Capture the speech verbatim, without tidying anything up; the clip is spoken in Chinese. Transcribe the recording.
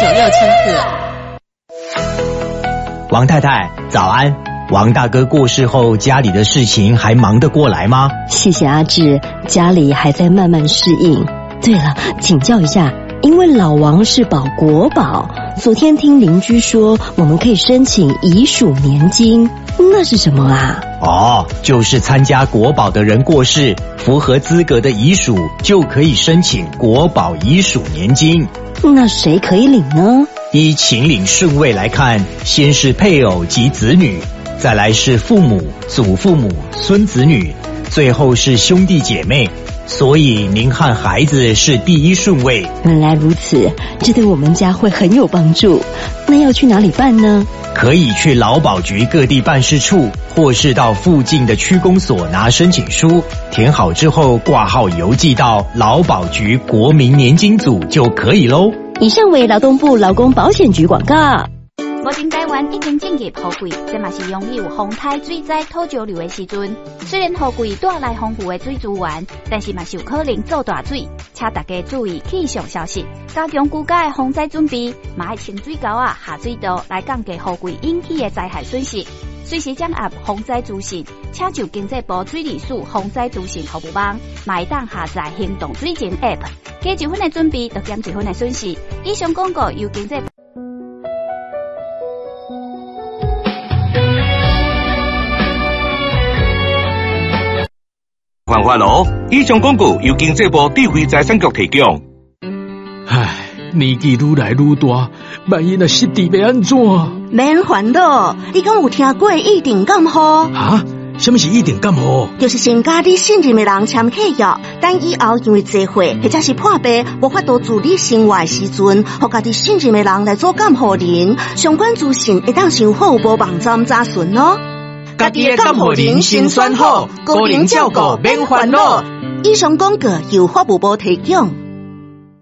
六千克。 王太太，早安。王大哥过世后，家里的事情还忙得过来吗？ 谢谢阿志，家里还在慢慢适应。对了，请教一下，因为老王是保国保，昨天听邻居说我们可以申请遗属年金，那是什么啊？ 哦，就是参加国保的人过世，符合资格的遗属就可以申请国保遗属年金。 那谁可以领呢？ 依请领顺位来看，先是配偶及子女，再来是父母、祖父母、孙子女，最后是兄弟姐妹。所以您和孩子是第一顺位。 原来如此，这对我们家会很有帮助。那要去哪里办呢？ 可以去劳保局各地办事处，或是到附近的区公所拿申请书，填好之后挂号邮寄到劳保局国民年金组就可以咯。 以上为劳动部劳工保险局广告。 目前台湾已经进入雨季，这嘛是拥有风台水灾土石流的时阵。虽然雨季带来丰富的水资源，但是嘛是有可能造大水，请大家注意气象消息，加强居家的防灾准备，嘛要清水沟啊、下水道来降低雨季引起的灾害损失。随时掌握防灾资讯，请就经济部水利署防灾资讯服务网，嘛会当下载行动水情 App， 加一分的准备，就减一分的损失。以上广告由经济部。 欢欢哦！以上广告由经济部智慧财产局提供。 唉，年纪愈来愈大，万一若失智要安怎？ 免烦恼，你敢有听过一定感冒？ 啊？什么是一定感冒？ 就是先甲你信任的人签契约，等以后因为聚会或者是破病，无法度自理生活的时阵，互家己信任的人来做监护人。相关资讯会当上服务部网站查询哦。 家己的监护人先选好，个人照顾免烦恼。 以上广告由法务部提供。